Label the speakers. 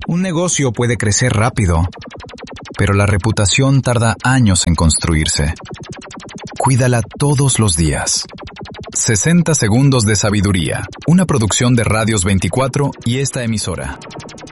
Speaker 1: Un negocio puede crecer rápido, pero la reputación tarda años en construirse. Cuídala todos los días. 60 segundos de sabiduría, una producción de Radios 24 y esta emisora.